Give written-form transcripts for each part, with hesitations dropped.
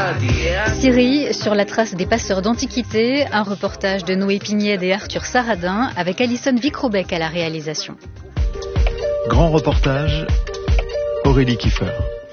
Syrie, sur la trace des passeurs d'antiquités, un reportage de Noé Pignède et Arthur Saradin avec Alison Vicrobec à la réalisation. Grand reportage, Aurélie Kiefer.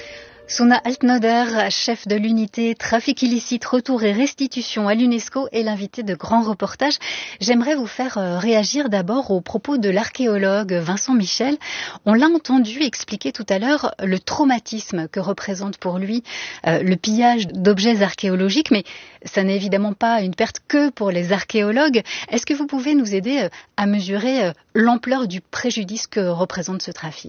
Suna Altnoder, chef de l'unité Trafic illicite, retour et restitution à l'UNESCO, est l'invité de Grand Reportage. J'aimerais vous faire réagir d'abord aux propos de l'archéologue Vincent Michel. On l'a entendu expliquer tout à l'heure le traumatisme que représente pour lui le pillage d'objets archéologiques, mais ça n'est évidemment pas une perte que pour les archéologues. Est-ce que vous pouvez nous aider à mesurer l'ampleur du préjudice que représente ce trafic ?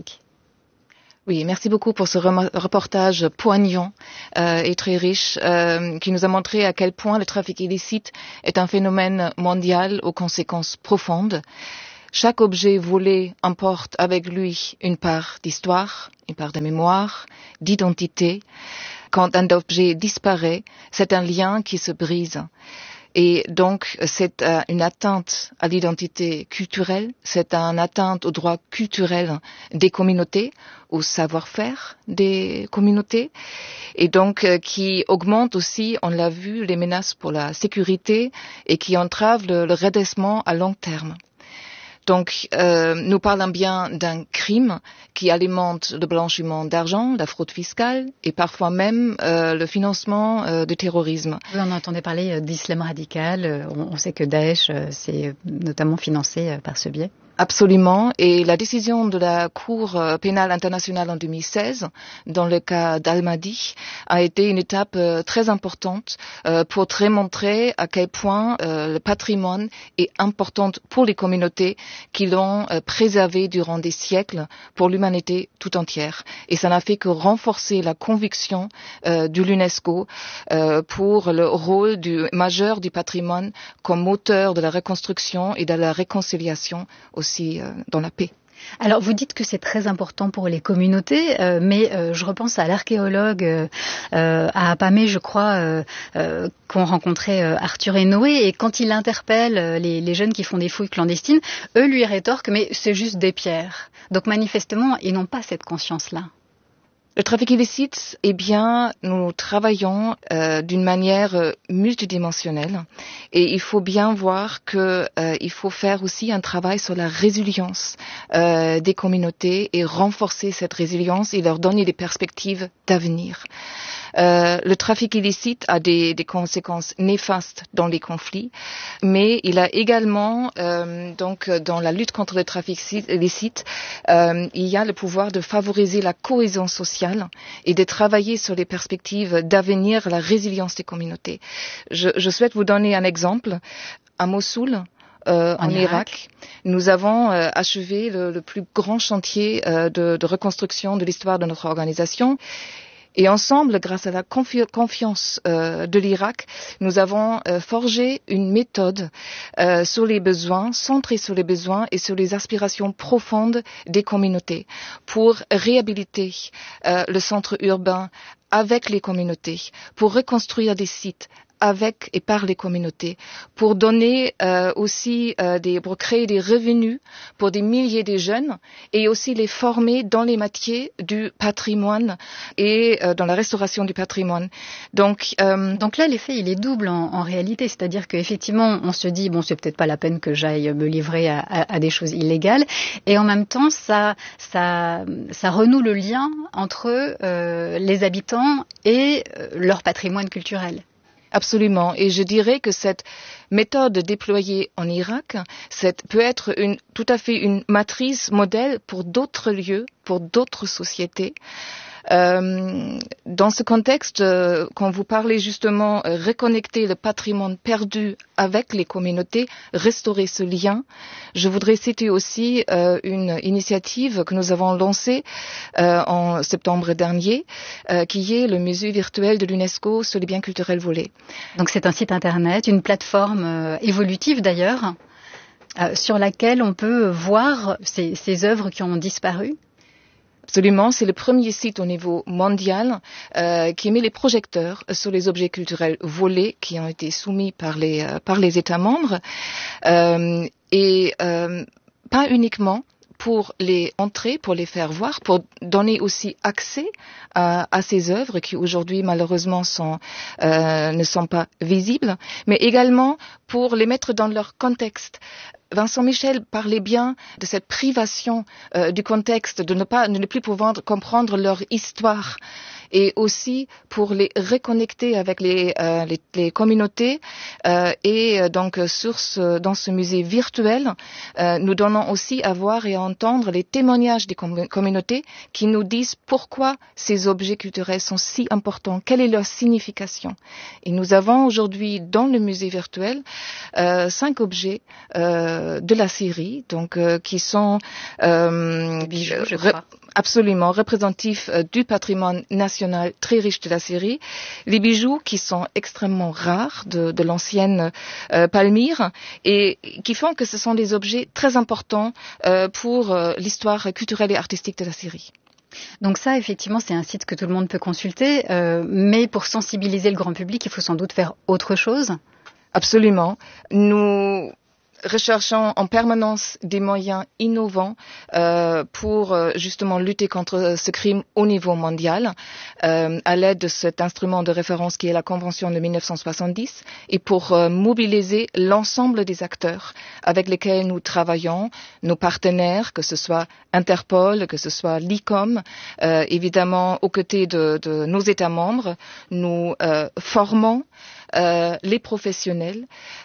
Oui, merci beaucoup pour ce reportage poignant et très riche qui nous a montré à quel point le trafic illicite est un phénomène mondial aux conséquences profondes. Chaque objet volé emporte avec lui une part d'histoire, une part de mémoire, d'identité. Quand un objet disparaît, c'est un lien qui se brise. Et donc, c'est une atteinte à l'identité culturelle, c'est une atteinte aux droits culturels des communautés, au savoir-faire des communautés, et donc qui augmente aussi, on l'a vu, les menaces pour la sécurité et qui entrave le redressement à long terme. Donc, nous parlons bien d'un crime qui alimente le blanchiment d'argent, la fraude fiscale et parfois même le financement du terrorisme. On entendait parler d'islam radical. On sait que Daesh s'est notamment financé par ce biais. Absolument. Et la décision de la Cour pénale internationale en 2016, dans le cas d'Al-Mahdi, a été une étape très importante pour montrer à quel point le patrimoine est important pour les communautés qui l'ont préservé durant des siècles pour l'humanité tout entière. Et ça n'a fait que renforcer la conviction de l'UNESCO pour le rôle majeur du patrimoine comme moteur de la reconstruction et de la réconciliation aussi dans la paix. Alors, vous dites que c'est très important pour les communautés, mais je repense à l'archéologue à Apamé, je crois, qu'ont rencontré Arthur et Noé, et quand il interpelle les jeunes qui font des fouilles clandestines, eux lui rétorquent, mais c'est juste des pierres. Donc manifestement, ils n'ont pas cette conscience-là. Le trafic illicite, eh bien, nous travaillons d'une manière multidimensionnelle et il faut bien voir que il faut faire aussi un travail sur la résilience des communautés et renforcer cette résilience et leur donner des perspectives d'avenir. Le trafic illicite a des conséquences néfastes dans les conflits, mais il a également, donc, dans la lutte contre le trafic illicite, il y a le pouvoir de favoriser la cohésion sociale et de travailler sur les perspectives d'avenir, la résilience des communautés. Je souhaite vous donner un exemple. À Mossoul, en Irak, nous avons achevé le plus grand chantier de reconstruction de l'histoire de notre organisation. Et ensemble, grâce à la confiance de l'Irak, nous avons forgé une méthode sur les besoins, centrée sur les besoins et sur les aspirations profondes des communautés pour réhabiliter le centre urbain avec les communautés, pour reconstruire des sites avec et par les communautés, pour donner aussi pour créer des revenus pour des milliers de jeunes et aussi les former dans les métiers du patrimoine et dans la restauration du patrimoine. Donc là, l'effet, il est double en réalité, c'est-à-dire qu'effectivement, on se dit, bon, c'est peut-être pas la peine que j'aille me livrer à des choses illégales, et en même temps, ça renoue le lien entre les habitants et leur patrimoine culturel. Absolument. Et je dirais que cette méthode déployée en Irak, peut être tout à fait une matrice modèle pour d'autres lieux, pour d'autres sociétés. Dans ce contexte, quand vous parlez justement reconnecter le patrimoine perdu avec les communautés, restaurer ce lien, je voudrais citer aussi une initiative que nous avons lancée en septembre dernier, qui est le musée virtuel de l'UNESCO sur les biens culturels volés. Donc c'est un site internet, une plateforme évolutive d'ailleurs, sur laquelle on peut voir ces œuvres qui ont disparu. Absolument, c'est le premier site au niveau mondial qui met les projecteurs sur les objets culturels volés qui ont été soumis par les États membres et pas uniquement pour les montrer, pour les faire voir, pour donner aussi accès à ces œuvres qui aujourd'hui malheureusement ne sont pas visibles, mais également pour les mettre dans leur contexte. Vincent Michel parlait bien de cette privation du contexte, de ne plus pouvoir comprendre leur histoire, et aussi pour les reconnecter avec les communautés. Donc dans ce musée virtuel, nous donnons aussi à voir et à entendre les témoignages des communautés qui nous disent pourquoi ces objets culturels sont si importants, quelle est leur signification. Et nous avons aujourd'hui dans le musée virtuel 5 objets de la Syrie, donc qui sont bijoux, je crois. Absolument représentatifs du patrimoine national très riche de la Syrie. Les bijoux qui sont extrêmement rares de l'ancienne Palmyre et qui font que ce sont des objets très importants pour l'histoire culturelle et artistique de la Syrie. Donc ça, effectivement, c'est un site que tout le monde peut consulter, mais pour sensibiliser le grand public, il faut sans doute faire autre chose. Absolument. Nous recherchons en permanence des moyens innovants pour justement lutter contre ce crime au niveau mondial à l'aide de cet instrument de référence qui est la Convention de 1970 et pour mobiliser l'ensemble des acteurs avec lesquels nous travaillons, nos partenaires, que ce soit Interpol, que ce soit l'ICOM, évidemment aux côtés de nos États membres. Nous formons les professionnels,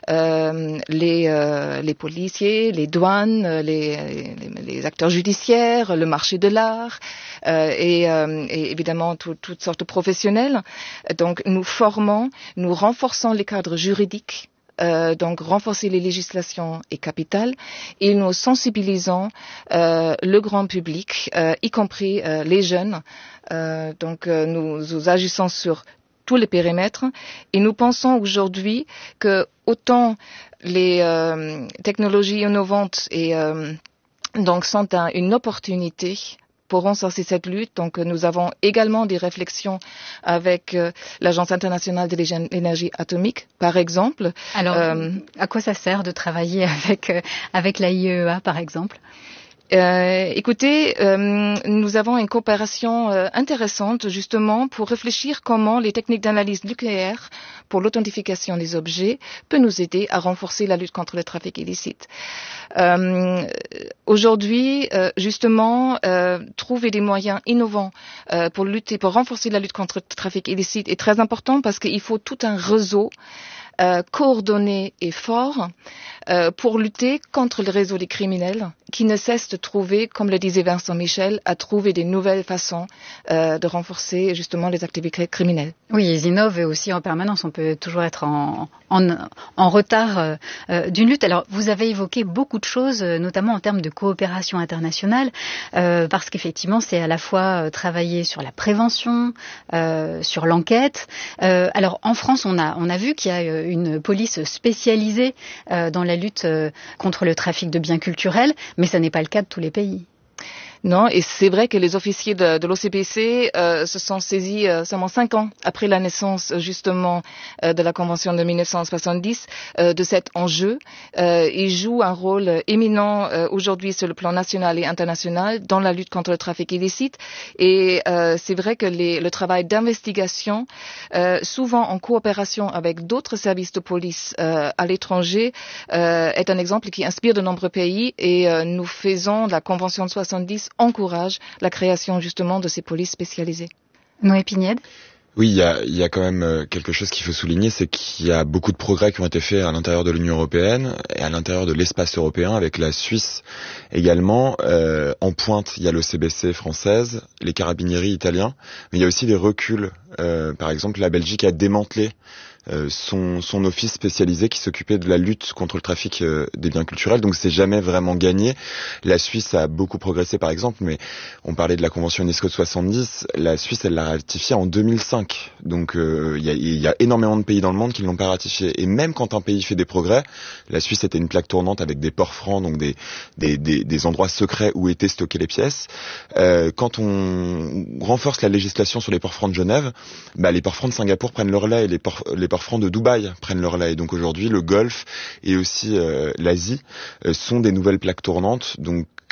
les policiers, les douanes, les acteurs judiciaires, le marché de l'art et évidemment toutes sortes de professionnels. Donc nous formons, nous renforçons les cadres juridiques. Donc renforcer les législations est capital et nous sensibilisons le grand public, y compris les jeunes. Donc nous agissons sur tous les périmètres et nous pensons aujourd'hui que autant les technologies innovantes donc sont une opportunité pour renforcer cette lutte. Donc nous avons également des réflexions avec l'Agence internationale de l'énergie atomique, par exemple. Alors, à quoi ça sert de travailler avec la IAEA, par exemple ? Écoutez, nous avons une coopération intéressante justement pour réfléchir comment les techniques d'analyse nucléaire pour l'authentification des objets peut nous aider à renforcer la lutte contre le trafic illicite. Aujourd'hui, justement, trouver des moyens innovants pour renforcer la lutte contre le trafic illicite est très important parce qu'il faut tout un réseau coordonné et fort pour lutter contre le réseau des criminels qui ne cessent de trouver, comme le disait Vincent Michel, à trouver des nouvelles façons de renforcer justement les activités criminelles. Oui, ils innovent aussi en permanence. On peut toujours être en retard d'une lutte. Alors, vous avez évoqué beaucoup de choses, notamment en termes de coopération internationale, parce qu'effectivement, c'est à la fois travailler sur la prévention, sur l'enquête. Alors, en France, on a vu qu'il y a une police spécialisée dans la lutte contre le trafic de biens culturels, mais ça n'est pas le cas de tous les pays. Non, et c'est vrai que les officiers de l'OCPC se sont saisis seulement 5 ans après la naissance justement de la Convention de 1970 de cet enjeu. Ils jouent un rôle éminent aujourd'hui sur le plan national et international dans la lutte contre le trafic illicite. Et c'est vrai que le travail d'investigation, souvent en coopération avec d'autres services de police à l'étranger, est un exemple qui inspire de nombreux pays. Et nous faisons la Convention de 70 encourage la création justement de ces polices spécialisées. Noé Pignède ? Oui, il y a quand même quelque chose qu'il faut souligner, c'est qu'il y a beaucoup de progrès qui ont été faits à l'intérieur de l'Union européenne et à l'intérieur de l'espace européen, avec la Suisse également. En pointe, il y a l'OCBC française, les carabinieri italiens, mais il y a aussi des reculs. Par exemple, la Belgique a démantelé son office spécialisé qui s'occupait de la lutte contre le trafic des biens culturels, donc c'est jamais vraiment gagné. La Suisse a beaucoup progressé par exemple, mais on parlait de la Convention UNESCO de 70, la Suisse elle l'a ratifiée en 2005, donc il y a énormément de pays dans le monde qui ne l'ont pas ratifiée, et même quand un pays fait des progrès, la Suisse était une plaque tournante avec des ports francs, donc des endroits secrets où étaient stockées les pièces. Quand on renforce la législation sur les ports francs de Genève, les ports francs de Singapour prennent le relais et les ports francs de Dubaï prennent le relais. Et donc aujourd'hui, le Golfe et aussi l'Asie sont des nouvelles plaques tournantes. Donc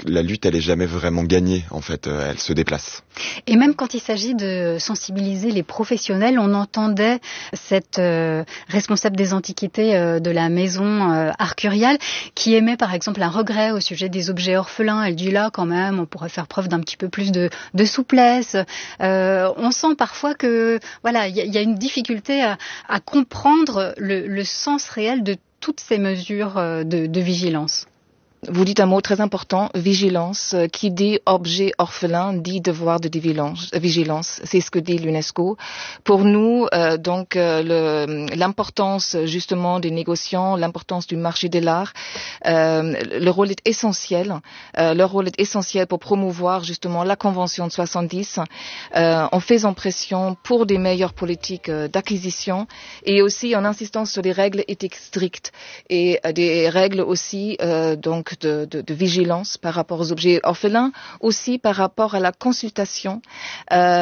la lutte, elle est jamais vraiment gagnée, en fait, elle se déplace. Et même quand il s'agit de sensibiliser les professionnels, on entendait cette responsable des antiquités de la maison Arcurial qui émet par exemple un regret au sujet des objets orphelins. Elle dit là quand même on pourrait faire preuve d'un petit peu plus de souplesse. On sent parfois que voilà, il y a une difficulté à comprendre le sens réel de toutes ces mesures de vigilance. Vous dites un mot très important, vigilance. Qui dit objet orphelin dit devoir de vigilance. C'est ce que dit l'UNESCO. Pour nous, l'importance justement des négociants, l'importance du marché de l'art, le rôle est essentiel. Leur rôle est essentiel pour promouvoir justement la Convention de 70, en faisant pression pour des meilleures politiques d'acquisition et aussi en insistant sur des règles éthiques strictes et des règles aussi de vigilance par rapport aux objets orphelins, aussi par rapport à la consultation